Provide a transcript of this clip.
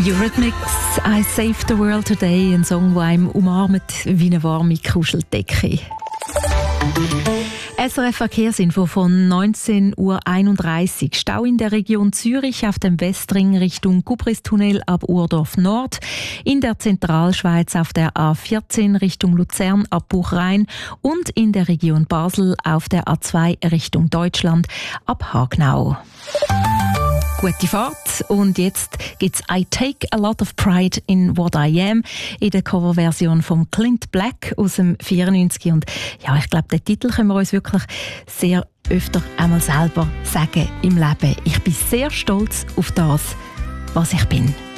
Eurythmics, I Saved the World Today, ein Song, der einem umarmt wie eine warme Kuscheldecke. SRF Verkehrsinfo von 19:31 Uhr. Stau in der Region Zürich auf dem Westring Richtung Gubristunnel ab Urdorf Nord. In der Zentralschweiz auf der A14 Richtung Luzern ab Buchrein. Und in der Region Basel auf der A2 Richtung Deutschland ab Hagnau. Gute Fahrt. Und jetzt gibt's I Take a Lot of Pride in What I Am in der Coverversion von Clint Black aus dem 94. Und ja, ich glaube, den Titel können wir uns wirklich sehr öfter einmal selber sagen im Leben. Ich bin sehr stolz auf das, was ich bin.